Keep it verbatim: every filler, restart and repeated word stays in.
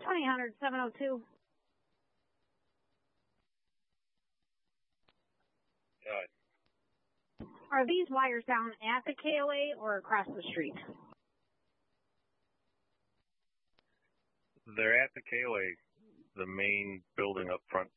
twenty hundred, seven oh two. Uh, Are these wires down at the K O A or across the street? They're at the K O A, the main building up front.